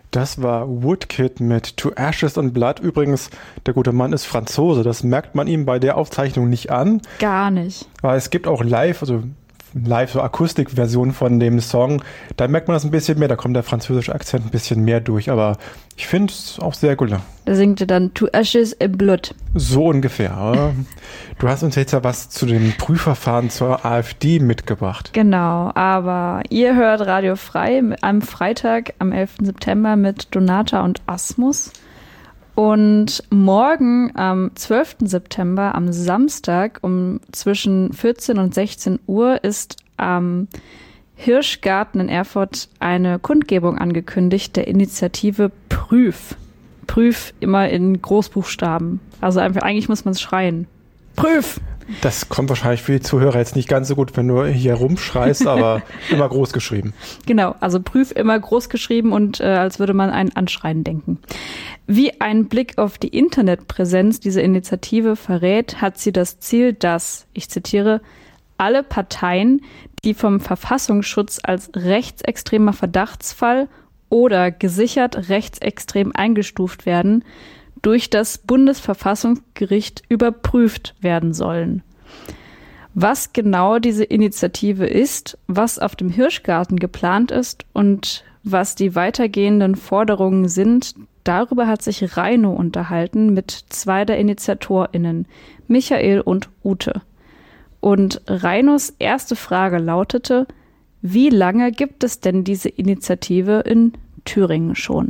Das war Woodkid mit To Ashes and Blood. Übrigens, der gute Mann ist Franzose. Das merkt man ihm bei der Aufzeichnung nicht an. Gar nicht. Aber es gibt auch live so Akustikversion von dem Song. Da merkt man das ein bisschen mehr. Da kommt der französische Akzent ein bisschen mehr durch. Aber ich finde es auch sehr gut. Da singt er dann To Ashes and Blood. So ungefähr. Aber du hast uns jetzt ja was zu dem Prüfverfahren zur AfD mitgebracht. Genau, aber ihr hört Radio Frei am Freitag, am 11. September mit Donata und Asmus. Und morgen am 12. September, am Samstag, zwischen 14 und 16 Uhr ist am Hirschgarten in Erfurt eine Kundgebung angekündigt der Initiative Prüf. Prüf immer in Großbuchstaben. Also einfach, eigentlich muss man es schreien. Prüf! Das kommt wahrscheinlich für die Zuhörer jetzt nicht ganz so gut, wenn du hier rumschreist, aber immer groß geschrieben. Genau, also Prüf immer groß geschrieben und als würde man ein Anschreien denken. Wie ein Blick auf die Internetpräsenz dieser Initiative verrät, hat sie das Ziel, dass, ich zitiere, alle Parteien, die vom Verfassungsschutz als rechtsextremer Verdachtsfall oder gesichert rechtsextrem eingestuft werden, durch das Bundesverfassungsgericht überprüft werden sollen. Was genau diese Initiative ist, was auf dem Hirschgarten geplant ist und was die weitergehenden Forderungen sind, darüber hat sich Reino unterhalten mit zwei der InitiatorInnen, Michael und Ute. Und Reinos erste Frage lautete: Wie lange gibt es denn diese Initiative in Thüringen schon?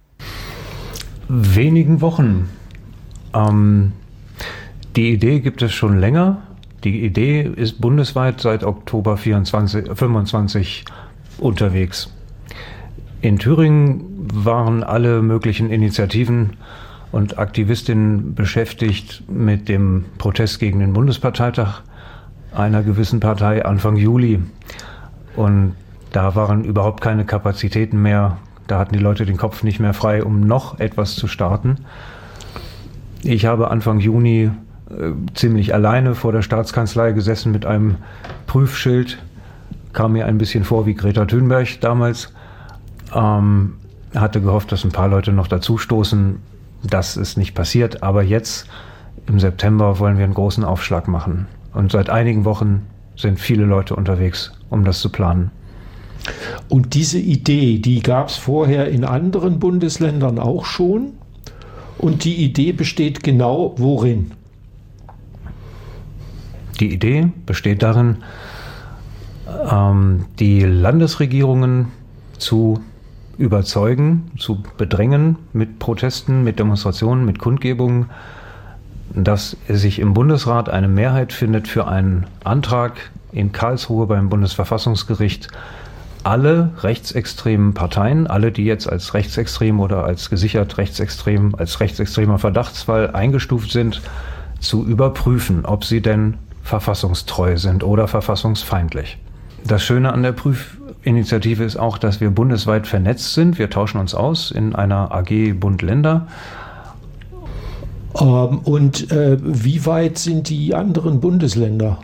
Wenigen Wochen. Die Idee gibt es schon länger. Die Idee ist bundesweit seit Oktober 25 unterwegs. In Thüringen waren alle möglichen Initiativen und Aktivistinnen beschäftigt mit dem Protest gegen den Bundesparteitag einer gewissen Partei Anfang Juli. Und da waren überhaupt keine Kapazitäten mehr. Da hatten die Leute den Kopf nicht mehr frei, um noch etwas zu starten. Ich habe Anfang Juni ziemlich alleine vor der Staatskanzlei gesessen mit einem Prüfschild. Kam mir ein bisschen vor wie Greta Thunberg damals. Hatte gehofft, dass ein paar Leute noch dazustoßen. Das ist nicht passiert. Aber jetzt, im September, wollen wir einen großen Aufschlag machen. Und seit einigen Wochen sind viele Leute unterwegs, um das zu planen. Und diese Idee, die gab es vorher in anderen Bundesländern auch schon. Und die Idee besteht genau worin? Die Idee besteht darin, die Landesregierungen zu überzeugen, zu bedrängen mit Protesten, mit Demonstrationen, mit Kundgebungen, dass sich im Bundesrat eine Mehrheit findet für einen Antrag in Karlsruhe beim Bundesverfassungsgericht, alle rechtsextremen Parteien, alle, die jetzt als rechtsextrem oder als gesichert rechtsextrem, als rechtsextremer Verdachtsfall eingestuft sind, zu überprüfen, ob sie denn verfassungstreu sind oder verfassungsfeindlich. Das Schöne an der Prüfinitiative ist auch, dass wir bundesweit vernetzt sind. Wir tauschen uns aus in einer AG Bund-Länder. Wie weit sind die anderen Bundesländer?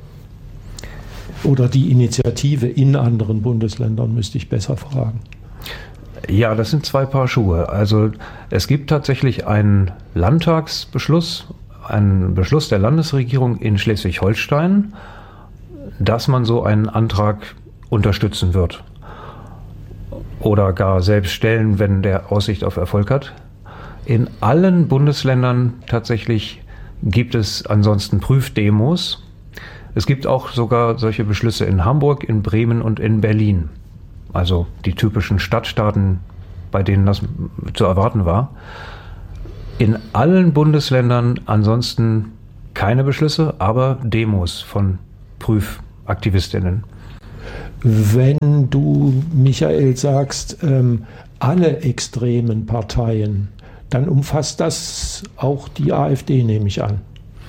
Oder die Initiative in anderen Bundesländern, müsste ich besser fragen. Ja, das sind zwei Paar Schuhe. Also es gibt tatsächlich einen Landtagsbeschluss, einen Beschluss der Landesregierung in Schleswig-Holstein, dass man so einen Antrag unterstützen wird. Oder gar selbst stellen, wenn der Aussicht auf Erfolg hat. In allen Bundesländern tatsächlich gibt es ansonsten Prüfdemos. Es gibt auch sogar solche Beschlüsse in Hamburg, in Bremen und in Berlin. Also die typischen Stadtstaaten, bei denen das zu erwarten war. In allen Bundesländern ansonsten keine Beschlüsse, aber Demos von Prüfaktivistinnen. Wenn du, Michael, sagst, alle extremen Parteien, dann umfasst das auch die AfD, nehme ich an.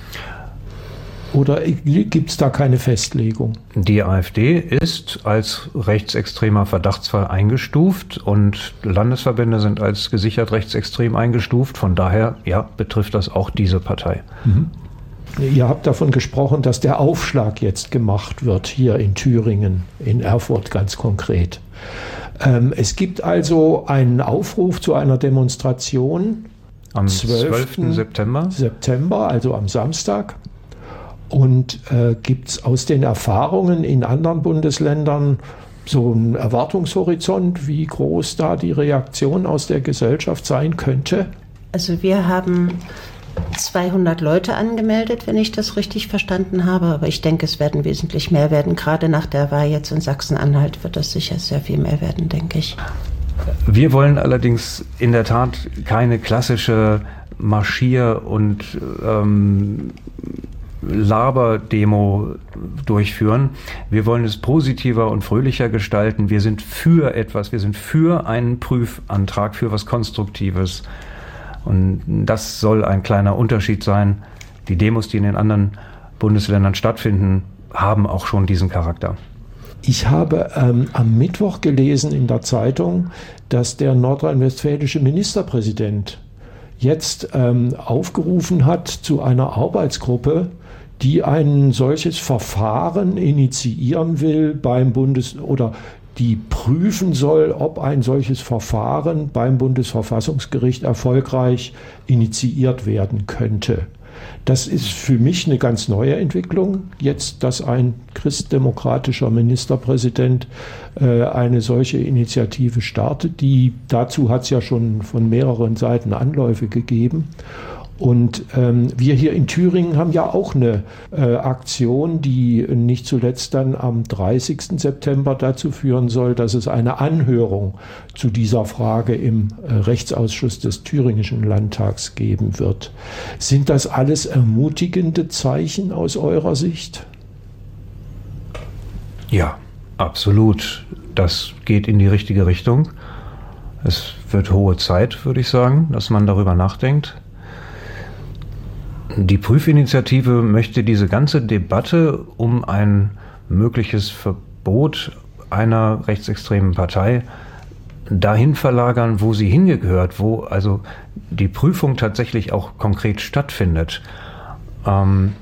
Oder gibt es da keine Festlegung? Die AfD ist als rechtsextremer Verdachtsfall eingestuft und Landesverbände sind als gesichert rechtsextrem eingestuft. Von daher, ja, betrifft das auch diese Partei. Mhm. Ihr habt davon gesprochen, dass der Aufschlag jetzt gemacht wird, hier in Thüringen, in Erfurt ganz konkret. Es gibt also einen Aufruf zu einer Demonstration am 12. September, also am Samstag. Und gibt es aus den Erfahrungen in anderen Bundesländern so einen Erwartungshorizont, wie groß da die Reaktion aus der Gesellschaft sein könnte? Also wir haben 200 Leute angemeldet, wenn ich das richtig verstanden habe. Aber ich denke, es werden wesentlich mehr werden. Gerade nach der Wahl jetzt in Sachsen-Anhalt wird das sicher sehr viel mehr werden, denke ich. Wir wollen allerdings in der Tat keine klassische Marschier- und Laberdemo durchführen. Wir wollen es positiver und fröhlicher gestalten. Wir sind für etwas. Wir sind für einen Prüfantrag, für was Konstruktives. Und das soll ein kleiner Unterschied sein. Die Demos, die in den anderen Bundesländern stattfinden, haben auch schon diesen Charakter. Ich habe am Mittwoch gelesen in der Zeitung, dass der nordrhein-westfälische Ministerpräsident jetzt aufgerufen hat zu einer Arbeitsgruppe, die ein solches Verfahren initiieren will beim oder die prüfen soll, ob ein solches Verfahren beim Bundesverfassungsgericht erfolgreich initiiert werden könnte. Das ist für mich eine ganz neue Entwicklung, jetzt, dass ein christdemokratischer Ministerpräsident eine solche Initiative startet. Dazu hat es ja schon von mehreren Seiten Anläufe gegeben. Und wir hier in Thüringen haben ja auch eine Aktion, die nicht zuletzt dann am 30. September dazu führen soll, dass es eine Anhörung zu dieser Frage im Rechtsausschuss des Thüringischen Landtags geben wird. Sind das alles ermutigende Zeichen aus eurer Sicht? Ja, absolut. Das geht in die richtige Richtung. Es wird hohe Zeit, würde ich sagen, dass man darüber nachdenkt. Die Prüfinitiative möchte diese ganze Debatte um ein mögliches Verbot einer rechtsextremen Partei dahin verlagern, wo sie hingehört, wo also die Prüfung tatsächlich auch konkret stattfindet. Und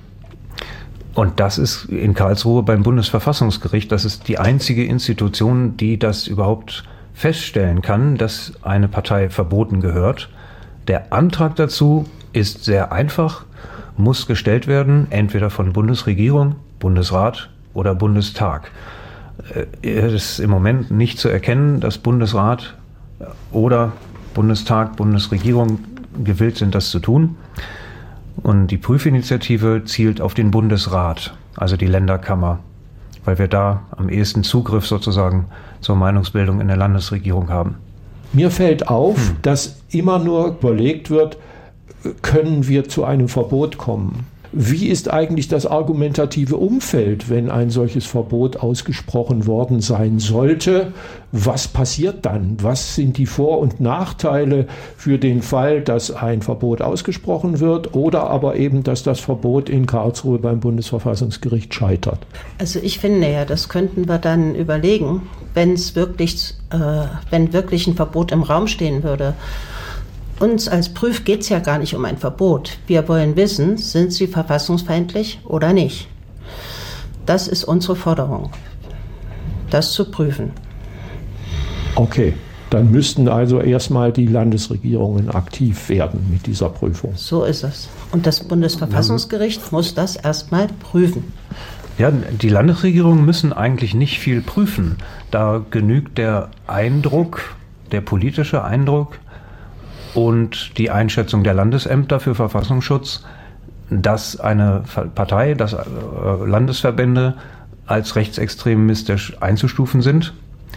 das ist in Karlsruhe beim Bundesverfassungsgericht. Das ist die einzige Institution, die das überhaupt feststellen kann, dass eine Partei verboten gehört. Der Antrag dazu ist sehr einfach, muss gestellt werden, entweder von Bundesregierung, Bundesrat oder Bundestag. Es ist im Moment nicht zu erkennen, dass Bundesrat oder Bundestag, Bundesregierung gewillt sind, das zu tun. Und die Prüfinitiative zielt auf den Bundesrat, also die Länderkammer, weil wir da am ehesten Zugriff sozusagen zur Meinungsbildung in der Landesregierung haben. Mir fällt auf, dass immer nur überlegt wird, können wir zu einem Verbot kommen? Wie ist eigentlich das argumentative Umfeld, wenn ein solches Verbot ausgesprochen worden sein sollte? Was passiert dann? Was sind die Vor- und Nachteile für den Fall, dass ein Verbot ausgesprochen wird oder aber eben, dass das Verbot in Karlsruhe beim Bundesverfassungsgericht scheitert? Also ich finde ja, das könnten wir dann überlegen, wenn wirklich ein Verbot im Raum stehen würde. Uns als Prüf geht es ja gar nicht um ein Verbot. Wir wollen wissen, sind sie verfassungsfeindlich oder nicht. Das ist unsere Forderung, das zu prüfen. Okay, dann müssten also erstmal die Landesregierungen aktiv werden mit dieser Prüfung. So ist es. Und das Bundesverfassungsgericht muss das erstmal prüfen. Ja, die Landesregierungen müssen eigentlich nicht viel prüfen. Da genügt der Eindruck, der politische Eindruck, und die Einschätzung der Landesämter für Verfassungsschutz, dass eine Partei, dass Landesverbände als rechtsextremistisch einzustufen sind.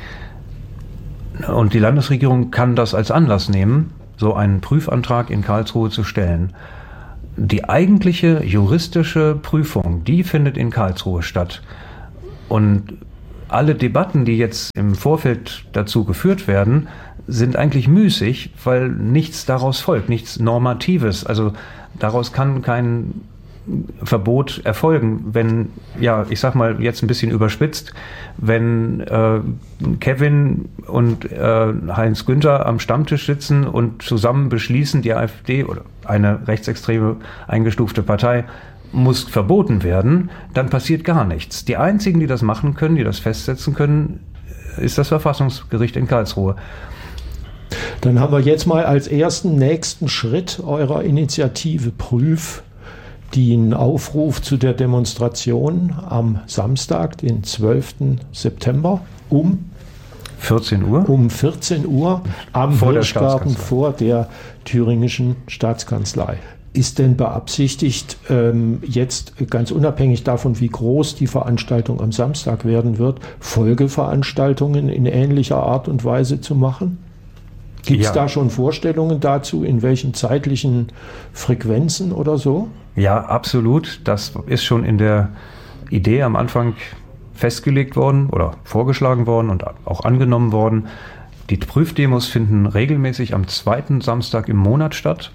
Und die Landesregierung kann das als Anlass nehmen, so einen Prüfantrag in Karlsruhe zu stellen. Die eigentliche juristische Prüfung, die findet in Karlsruhe statt. Und alle Debatten, die jetzt im Vorfeld dazu geführt werden, sind eigentlich müßig, weil nichts daraus folgt, nichts Normatives. Also daraus kann kein Verbot erfolgen, wenn, ja, ich sag mal jetzt ein bisschen überspitzt, wenn Kevin und Heinz Günther am Stammtisch sitzen und zusammen beschließen, die AfD oder eine rechtsextreme eingestufte Partei muss verboten werden, dann passiert gar nichts. Die einzigen, die das machen können, die das festsetzen können, ist das Verfassungsgericht in Karlsruhe. Dann haben wir jetzt mal als nächsten Schritt eurer Initiative Prüf den Aufruf zu der Demonstration am Samstag, den 12. September um 14 Uhr. Um 14 Uhr am Hirschgarten vor der thüringischen Staatskanzlei. Ist denn beabsichtigt, jetzt ganz unabhängig davon, wie groß die Veranstaltung am Samstag werden wird, Folgeveranstaltungen in ähnlicher Art und Weise zu machen? Gibt es da schon Vorstellungen dazu, in welchen zeitlichen Frequenzen oder so? Ja, absolut. Das ist schon in der Idee am Anfang festgelegt worden oder vorgeschlagen worden und auch angenommen worden. Die Prüfdemos finden regelmäßig am 2. Samstag im Monat statt.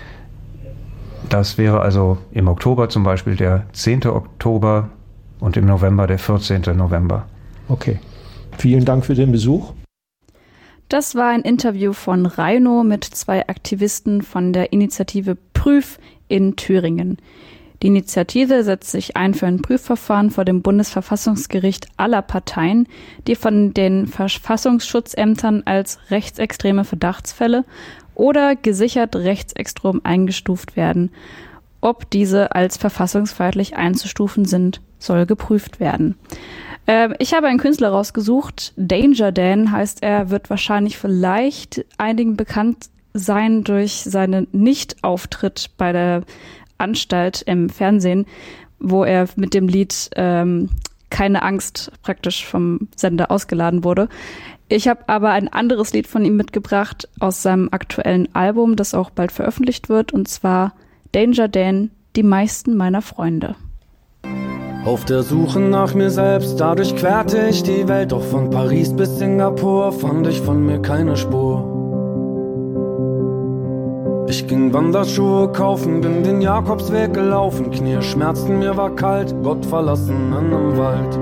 Das wäre also im Oktober zum Beispiel der 10. Oktober und im November der 14. November. Okay. Vielen Dank für den Besuch. Das war ein Interview von Reino mit 2 Aktivisten von der Initiative Prüf in Thüringen. Die Initiative setzt sich ein für ein Prüfverfahren vor dem Bundesverfassungsgericht aller Parteien, die von den Verfassungsschutzämtern als rechtsextreme Verdachtsfälle oder gesichert rechtsextrem eingestuft werden. Ob diese als verfassungsfeindlich einzustufen sind, soll geprüft werden. Ich habe einen Künstler rausgesucht. Danger Dan heißt er, wird wahrscheinlich vielleicht einigen bekannt sein durch seinen Nicht-Auftritt bei der Anstalt im Fernsehen, wo er mit dem Lied Keine Angst praktisch vom Sender ausgeladen wurde. Ich habe aber ein anderes Lied von ihm mitgebracht aus seinem aktuellen Album, das auch bald veröffentlicht wird, und zwar Danger Dan, die meisten meiner Freunde. Auf der Suche nach mir selbst, dadurch querte ich die Welt, doch von Paris bis Singapur fand ich von mir keine Spur. Ich ging Wanderschuhe kaufen, bin den Jakobsweg gelaufen, Knie schmerzten, mir war kalt, Gott verlassen in einem Wald.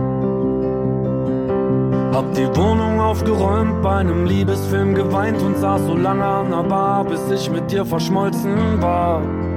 Hab die Wohnung aufgeräumt, bei einem Liebesfilm geweint und saß so lange an der Bar, bis ich mit dir verschmolzen war.